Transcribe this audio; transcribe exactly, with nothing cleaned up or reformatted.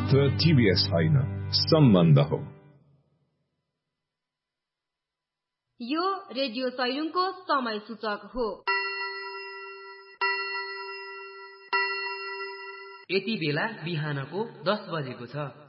त टिभीएस होइन, सम्बन्ध हो। यो रेडियो सैलुङको समय सूचक हो। यति बेला बिहानको दस बजेको छ।